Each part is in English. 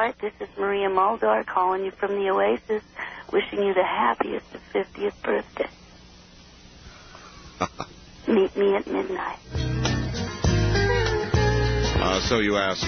Art. This is Maria Muldaur calling you from the Oasis, wishing you the happiest of 50th birthday. Meet me at midnight. So you ask,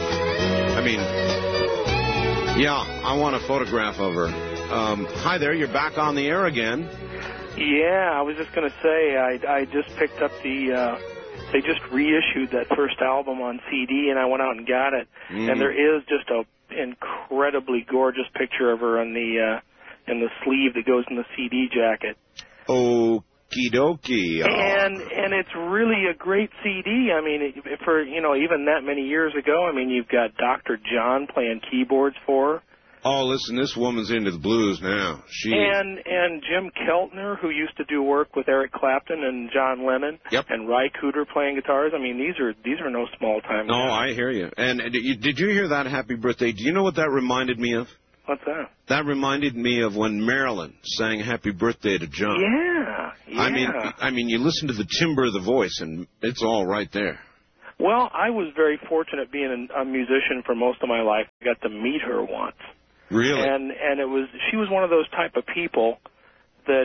I want a photograph of her. Hi there, you're back on the air again. Yeah, I was just going to say, I just picked up they just reissued that first album on CD, and I went out and got it. And there is just a incredibly gorgeous picture of her in the sleeve that goes in the CD jacket. Okie dokie. And it's really a great CD. I mean, for, even that many years ago, I mean, you've got Dr. John playing keyboards for her. Oh, listen, this woman's into the blues now. And Jim Keltner, who used to do work with Eric Clapton and John Lennon, and Ry Cooder playing guitars. I mean, these are no small time. No, I hear you. And did you hear that happy birthday? Do you know what that reminded me of? What's that? That reminded me of when Marilyn sang Happy Birthday to John. Yeah. I mean, you listen to the timbre of the voice, and it's all right there. Well, I was very fortunate being a musician for most of my life. I got to meet her once. Really? And she was one of those type of people that,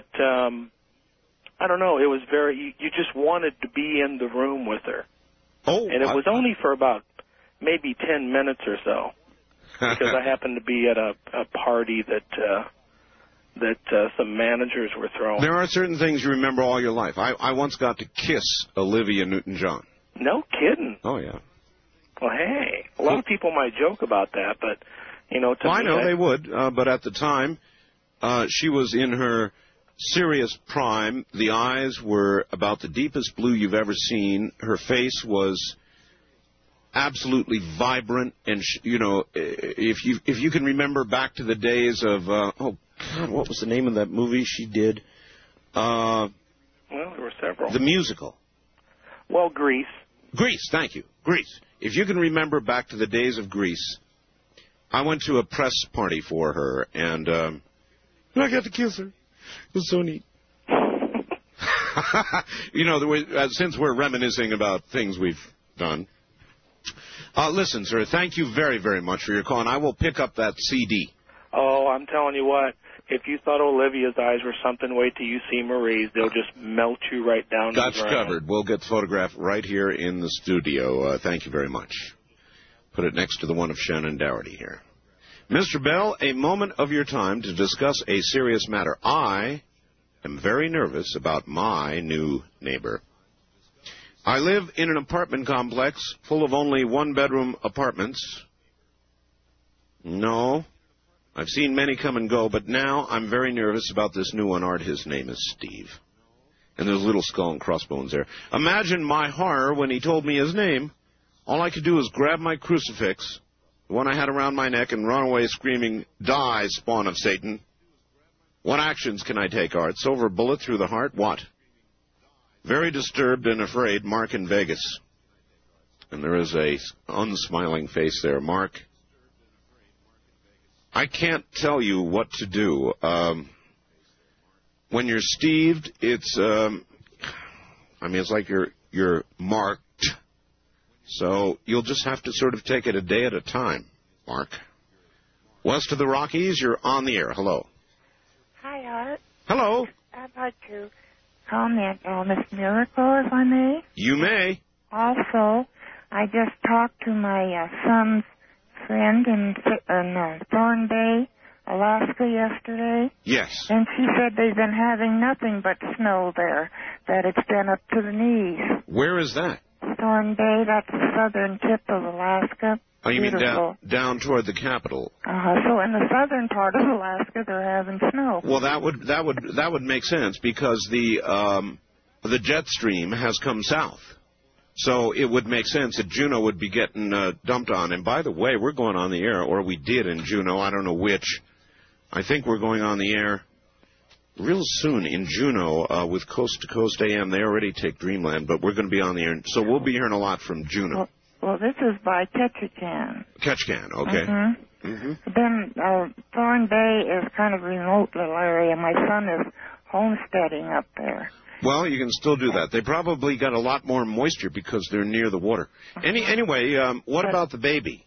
I don't know, it was you just wanted to be in the room with her. Oh. And it was only for about maybe 10 minutes or so, because I happened to be at a party that some managers were throwing. There are certain things you remember all your life. I once got to kiss Olivia Newton-John. No kidding. Oh, yeah. Well, hey, a lot of people might joke about that, but... I know they would, but at the time, she was in her serious prime. The eyes were about the deepest blue you've ever seen. Her face was absolutely vibrant, and if you can remember back to the days of what was the name of that movie she did? Well, there were several. The musical. Well, Grease. Grease, thank you, Grease. If you can remember back to the days of Grease. I went to a press party for her, and I got to kiss her. It was so neat. Since we're reminiscing about things we've done. Listen, sir, thank you very, very much for your call, and I will pick up that CD. Oh, I'm telling you what. If you thought Olivia's eyes were something, wait till you see Marie's. They'll just melt you right down to the ground. That's covered. We'll get the photograph right here in the studio. Thank you very much. Put it next to the one of Shannon Doherty here. Mr. Bell, a moment of your time to discuss a serious matter. I am very nervous about my new neighbor. I live in an apartment complex full of only one-bedroom apartments. No, I've seen many come and go, but now I'm very nervous about this new one. Art, his name is Steve. And there's a little skull and crossbones there. Imagine my horror when he told me his name. All I could do was grab my crucifix, the one I had around my neck, and run away screaming, "Die, spawn of Satan." What actions can I take, Art? Silver bullet through the heart? What? Very disturbed and afraid, Mark in Vegas. And there is a unsmiling face there. Mark, I can't tell you what to do. When you're Steved, it's like you're marked. So you'll just have to sort of take it a day at a time, Mark. West of the Rockies, you're on the air. Hello. Hi, Art. Hello. I'd like to comment on this miracle, if I may. You may. Also, I just talked to my son's friend in Thorn Bay, Alaska, yesterday. Yes. And she said they've been having nothing but snow there, that it's been up to the knees. Where is that? Thorn Bay, that's the southern tip of Alaska. Oh, you Beautiful. mean down toward the capital? So in the southern part of Alaska, they're having snow. Well, that would make sense because the jet stream has come south. So it would make sense that Juneau would be getting dumped on. And by the way, we're going on the air, or we did in Juneau. I don't know which. I think we're going on the air real soon in Juneau with Coast to Coast AM. They already take Dreamland, but we're going to be on the air. So we'll be hearing a lot from Juneau. Well, this is by Ketchikan. Ketchikan, okay. Mm-hmm. Mm-hmm. Then Thorn Bay is kind of a remote little area. My son is homesteading up there. Well, you can still do that. They probably got a lot more moisture because they're near the water. Anyway, what about the baby?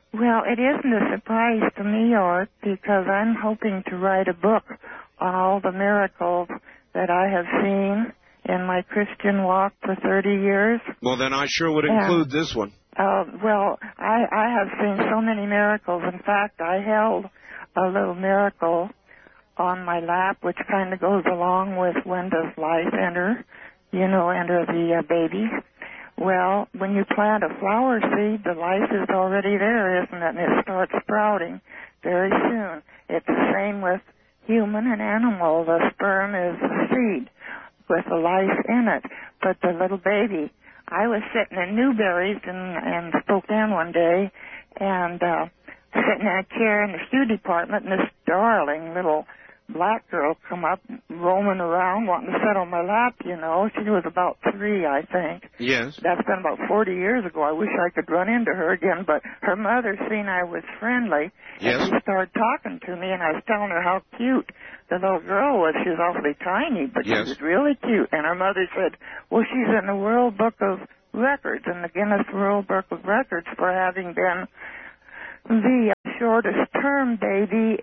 Well, it isn't a surprise to me, Art, because I'm hoping to write a book on all the miracles that I have seen in my Christian walk for 30 years. Well, then I sure would include this one. Well, I have seen so many miracles. In fact, I held a little miracle on my lap, which kind of goes along with when does life enter, enter the baby. Well, when you plant a flower seed, the life is already there, isn't it? And it starts sprouting very soon. It's the same with human and animal. The sperm is the seed with the life in it. But the little baby, I was sitting in Newberry's in Spokane one day, and sitting in a chair in the shoe department, and this darling little black girl come up, roaming around, wanting to sit on my lap, She was about 3, I think. Yes. That's been about 40 years ago. I wish I could run into her again, but her mother seen I was friendly, yes. and she started talking to me, and I was telling her how cute the little girl was. She was awfully tiny, but yes. she was really cute. And her mother said, well, she's in the World Book of Records, in the Guinness World Book of Records, for having been the shortest term baby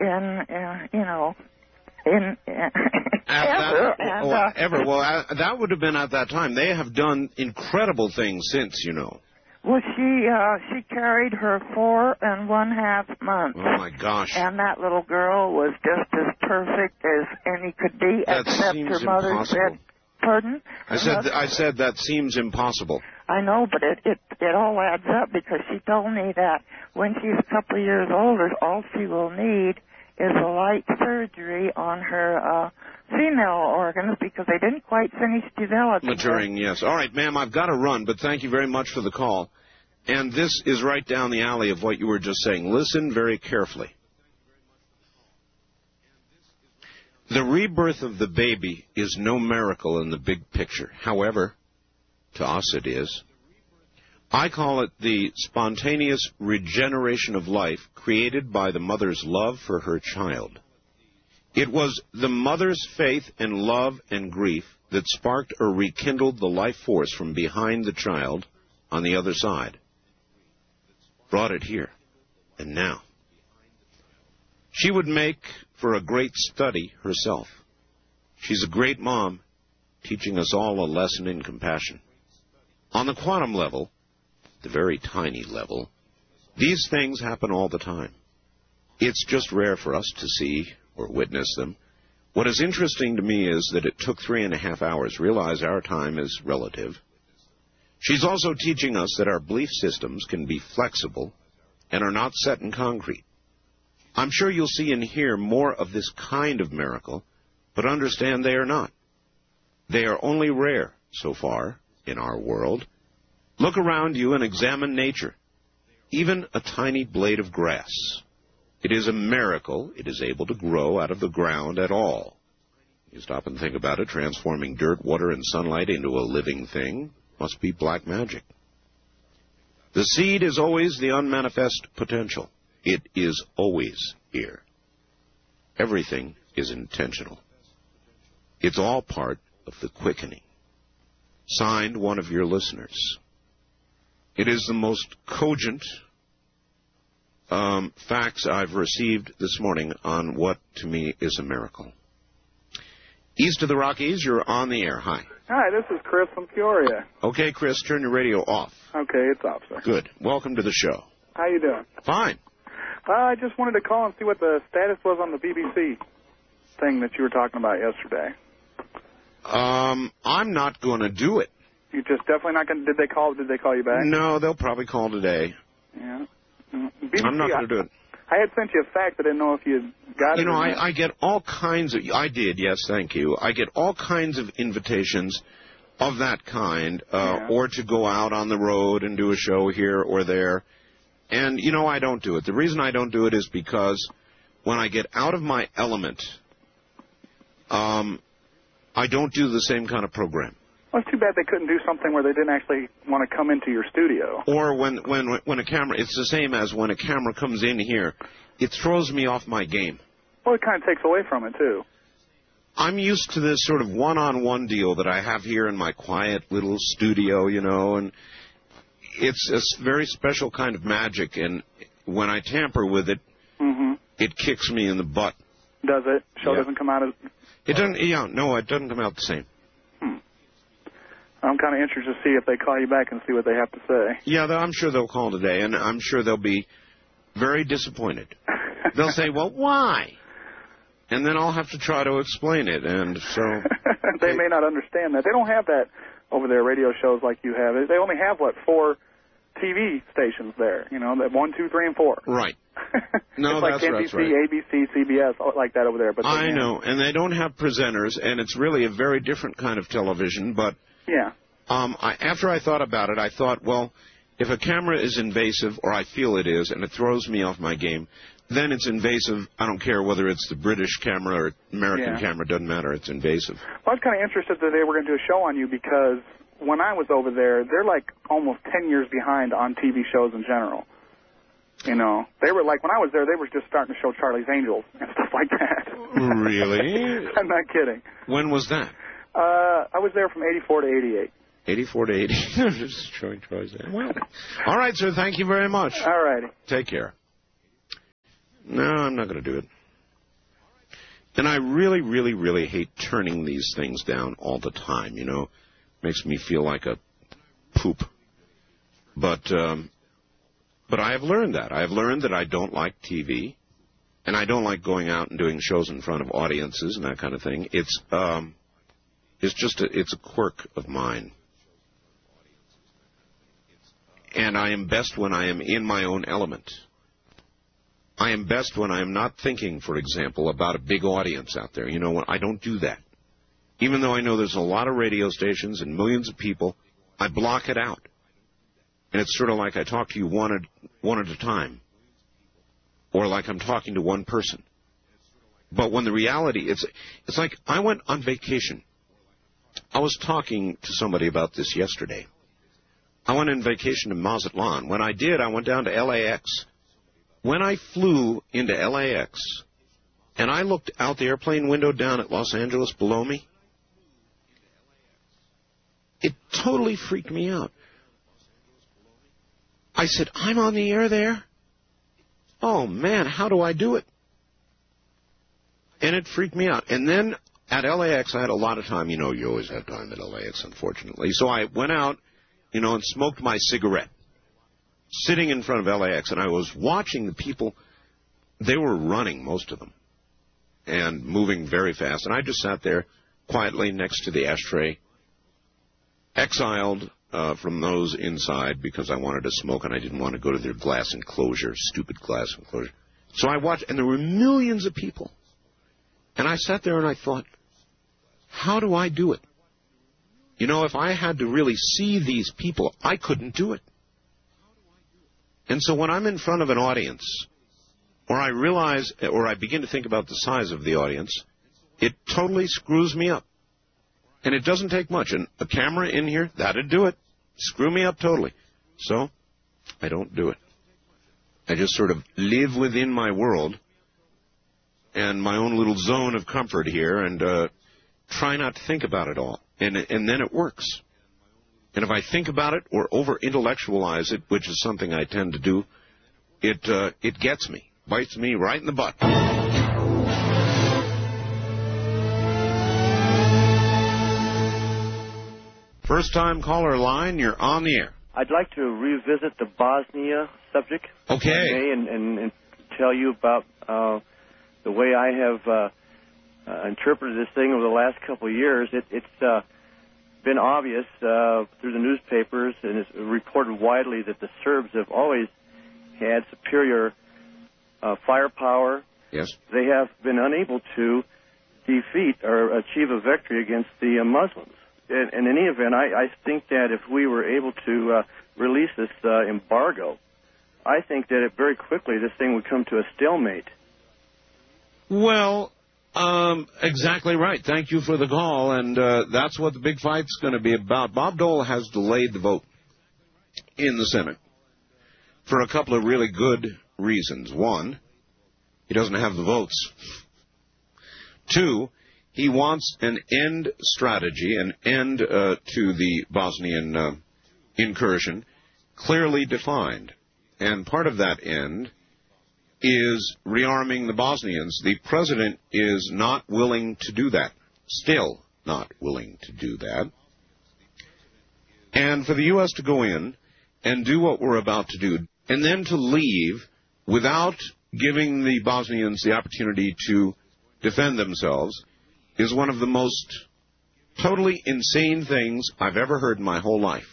ever. Well, that would have been at that time. They have done incredible things since, Well, she carried her 4 1/2 months. Oh my gosh! And that little girl was just as perfect as any could be, that except seems her mother impossible. said, "Pardon?" I said that seems impossible. I know, but it all adds up, because she told me that when she's a couple of years older, all she will need is a light surgery on her female organs, because they didn't quite finish developing. Maturing, yes. All right, ma'am, I've got to run, but thank you very much for the call. And this is right down the alley of what you were just saying. Listen very carefully. The rebirth of the baby is no miracle in the big picture. However, to us it is. I call it the spontaneous regeneration of life created by the mother's love for her child. It was the mother's faith and love and grief that sparked or rekindled the life force from behind the child on the other side. Brought it here and now. She would make for a great study herself. She's a great mom, teaching us all a lesson in compassion. On the quantum level, the very tiny level, these things happen all the time. It's just rare for us to see or witness them. What is interesting to me is that it took 3.5 hours. Realize our time is relative. She's also teaching us that our belief systems can be flexible and are not set in concrete. I'm sure you'll see and hear more of this kind of miracle, but understand they are not. They are only rare so far in our world. Look around you and examine nature. Even a tiny blade of grass. It is a miracle it is able to grow out of the ground at all. You stop and think about it, transforming dirt, water, and sunlight into a living thing must be black magic. The seed is always the unmanifest potential. It is always here. Everything is intentional. It's all part of the quickening. Signed, one of your listeners. It is the most cogent facts I've received this morning on what, to me, is a miracle. East of the Rockies, you're on the air. Hi. Hi, this is Chris from Peoria. Okay, Chris, turn your radio off. Okay, it's off, sir. Good. Welcome to the show. How you doing? Fine. I just wanted to call and see what the status was on the BBC thing that you were talking about yesterday. I'm not going to do it. You just definitely not going to... Did they call you back? No, they'll probably call today. Yeah. BBC, I'm not going to do it. I had sent you a fax. I didn't know if you got it. You know, I get all kinds of... I did, yes, thank you. I get all kinds of invitations of that kind, or to go out on the road and do a show here or there. And, you know, I don't do it. The reason I don't do it is because when I get out of my element, I don't do the same kind of program. Well, it's too bad they couldn't do something where they didn't actually want to come into your studio. Or when a camera, it's the same as when a camera comes in here. It throws me off my game. Well, it kind of takes away from it, too. I'm used to this sort of one-on-one deal that I have here in my quiet little studio, you know, and it's a very special kind of magic, and when I tamper with it, it kicks me in the butt. Does it? Show doesn't come out as... It doesn't, no, it doesn't come out the same. I'm kind of interested to see if they call you back and see what they have to say. Yeah, I'm sure they'll call today, and I'm sure they'll be very disappointed. They'll say, well, why? And then I'll have to try to explain it, and so... They may not understand that. They don't have that over their radio shows like you have. They only have, 4 TV stations there, that 1, 2, 3, and 4. Right. No, it's like that's NBC, right. ABC, CBS, like that over there. But I know, and they don't have presenters, and it's really a very different kind of television, but... Yeah. After I thought about it, I thought, well, if a camera is invasive, or I feel it is, and it throws me off my game, then it's invasive. I don't care whether it's the British camera or American camera. Doesn't matter. It's invasive. Well, I was kind of interested that they were going to do a show on you because when I was over there, they're like almost 10 years behind on TV shows in general. They were like, when I was there, they were just starting to show Charlie's Angels and stuff like that. Really? I'm not kidding. When was that? I was there from 84 to 88. 84 to 80. Just showing Charlie's Angels. Well, all right, sir. Thank you very much. All righty. Take care. No, I'm not going to do it. And I really, really, really hate turning these things down all the time, Makes me feel like a poop. But I have learned that. I have learned that I don't like TV, and I don't like going out and doing shows in front of audiences and that kind of thing. It's just it's a quirk of mine. And I am best when I am in my own element. I am best when I am not thinking, for example, about a big audience out there. When I don't do that. Even though I know there's a lot of radio stations and millions of people, I block it out. And it's sort of like I talk to you one at a time. Or like I'm talking to one person. But when the reality, it's like I went on vacation. I was talking to somebody about this yesterday. I went on vacation to Mazatlan. When I did, I went down to LAX. When I flew into LAX, and I looked out the airplane window down at Los Angeles below me, it totally freaked me out. I said, I'm on the air there? Oh, man, how do I do it? And it freaked me out. And then at LAX, I had a lot of time. You always have time at LAX, unfortunately. So I went out, and smoked my cigarette, sitting in front of LAX, and I was watching the people. They were running, most of them, and moving very fast. And I just sat there quietly next to the ashtray, exiled from those inside because I wanted to smoke and I didn't want to go to their glass enclosure, stupid glass enclosure. So I watched, and there were millions of people. And I sat there and I thought, how do I do it? If I had to really see these people, I couldn't do it. And so when I'm in front of an audience, or I realize, or I begin to think about the size of the audience, it totally screws me up. And it doesn't take much. And a camera in here, that'd do it. Screw me up totally. So I don't do it. I just sort of live within my world and my own little zone of comfort here and try not to think about it all. And then it works. And if I think about it or over-intellectualize it, which is something I tend to do, it gets me, bites me right in the butt. First-time caller line, you're on the air. I'd like to revisit the Bosnia subject. Okay. And tell you about the way I have interpreted this thing over the last couple of years. It's been obvious through the newspapers, and it's reported widely that the Serbs have always had superior firepower. Yes. They have been unable to defeat or achieve a victory against the Muslims. In any event, I think that if we were able to release this embargo, I think that very quickly this thing would come to a stalemate. Well, exactly right. Thank you for the call, and that's what the big fight's going to be about. Bob Dole has delayed the vote in the Senate for a couple of really good reasons. One, he doesn't have the votes. Two, he wants an end strategy, an end to the Bosnian incursion, clearly defined. And part of that end is rearming the Bosnians. The president is not willing to do that. Still not willing to do that. And for the U.S. to go in and do what we're about to do, and then to leave without giving the Bosnians the opportunity to defend themselves is one of the most totally insane things I've ever heard in my whole life.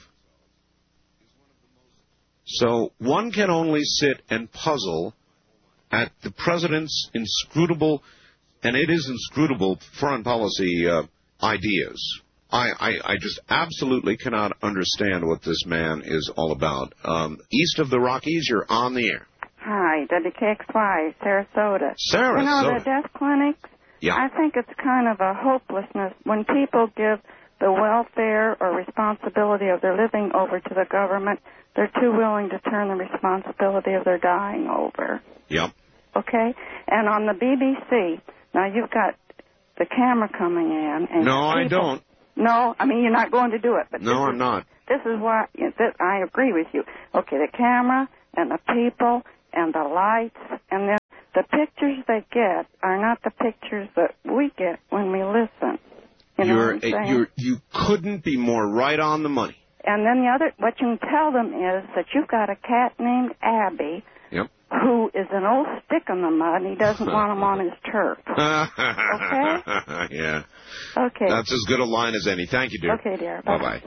So one can only sit and puzzle at the president's inscrutable, and it is inscrutable, foreign policy ideas. I just absolutely cannot understand what this man is all about. East of the Rockies, you're on the air. Hi, WKXY, Sarasota. Sarasota. You know, the death clinics, yeah. I think it's kind of a hopelessness when people give the welfare or responsibility of their living over to the government. They're too willing to turn the responsibility of their dying over. Yep. Okay? And on the BBC, now you've got the camera coming in. And no, I don't. No, I mean, you're not going to do it. But no, I'm not. This is why I agree with you. Okay, the camera and the people and the lights, and then the pictures they get are not the pictures that we get when we listen. You know what I'm saying? You couldn't be more right on the money. And then what you can tell them is that you've got a cat named Abby, yep, who is an old stick in the mud, and he doesn't want him on his turf. Okay? Yeah. Okay. That's as good a line as any. Thank you, dear. Okay, dear. Bye-bye.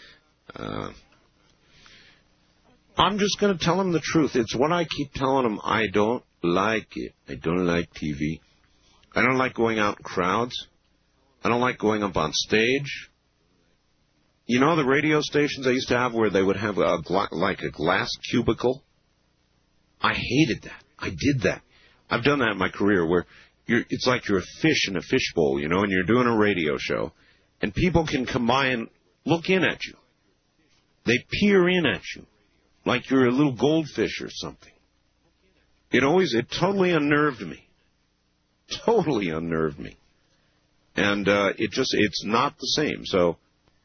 I'm just going to tell him the truth. It's what I keep telling him. I don't like it. I don't like TV. I don't like going out in crowds. I don't like going up on stage. You know the radio stations I used to have where they would have a glass cubicle? I hated that. I did that. I've done that in my career where it's like you're a fish in a fishbowl, you know, and you're doing a radio show, and people can come by and look in at you. They peer in at you like you're a little goldfish or something. It totally unnerved me. Totally unnerved me. And it's not the same. So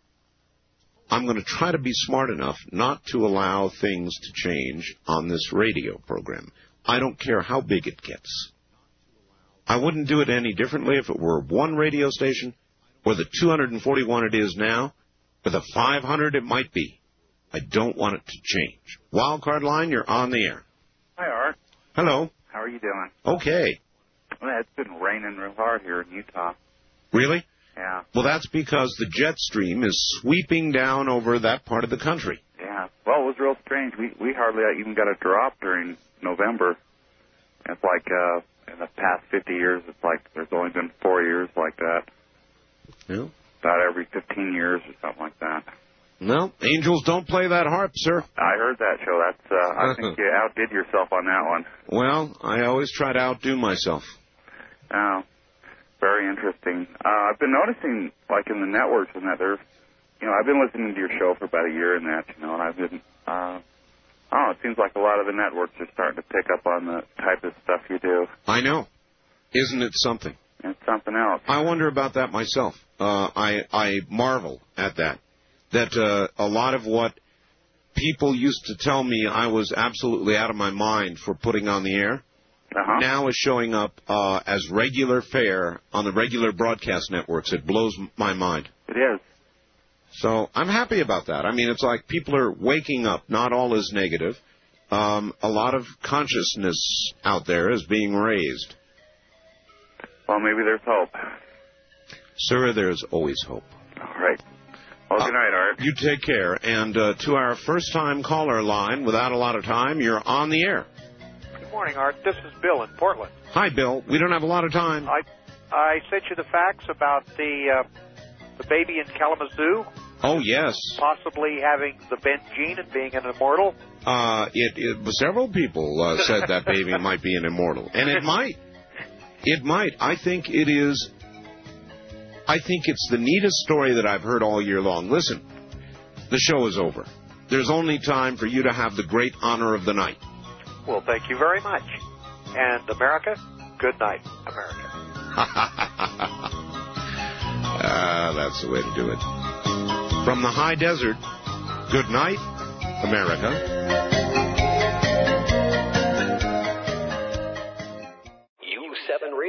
I'm going to try to be smart enough not to allow things to change on this radio program. I don't care how big it gets. I wouldn't do it any differently if it were one radio station, or the 241 it is now, or the 500 it might be. I don't want it to change. Wildcard line, you're on the air. Hi, Art. Hello. How are you doing? Okay. Well, it's been raining real hard here in Utah. Really? Yeah. Well, that's because the jet stream is sweeping down over that part of the country. Yeah. Well, it was real strange. We hardly even got a drop during November. It's like in the past 50 years, it's like there's only been 4 years like that. Yeah. About every 15 years or something like that. No, angels don't play that harp, sir. I heard that show. I think you outdid yourself on that one. Well, I always try to outdo myself. Oh, very interesting. I've been noticing, like in the networks, and that I've been listening to your show for about a year and that, and I've been, it seems like a lot of the networks are starting to pick up on the type of stuff you do. I know. Isn't it something? It's something else. I wonder about that myself. I marvel at that. That a lot of what people used to tell me I was absolutely out of my mind for putting on the air now is showing up as regular fare on the regular broadcast networks. It blows my mind. It is. So I'm happy about that. I mean, it's like people are waking up. Not all is negative. A lot of consciousness out there is being raised. Well, maybe there's hope. Sir, there's always hope. All right. Well, good night, Art. You take care. And to our first-time caller line, without a lot of time, you're on the air. Good morning, Art. This is Bill in Portland. Hi, Bill. We don't have a lot of time. I sent you the facts about the baby in Kalamazoo. Oh, yes. Possibly having the bent gene and being an immortal. Several people said that baby might be an immortal. And it might. It might. I think it's the neatest story that I've heard all year long. Listen, the show is over. There's only time for you to have the great honor of the night. Well, thank you very much. And America, good night, America. That's the way to do it. From the high desert, good night, America.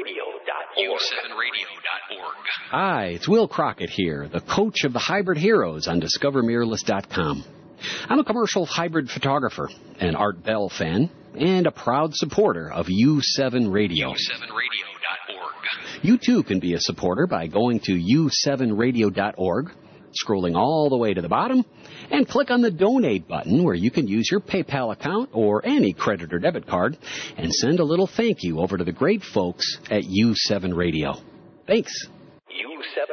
U7Radio.org. Hi, it's Will Crockett here, the coach of the Hybrid Heroes on DiscoverMirrorless.com. I'm a commercial hybrid photographer, an Art Bell fan, and a proud supporter of U7 Radio. U7Radio.org. You too can be a supporter by going to U7Radio.org, scrolling all the way to the bottom, and click on the Donate button where you can use your PayPal account or any credit or debit card and send a little thank you over to the great folks at U7 Radio. Thanks. U7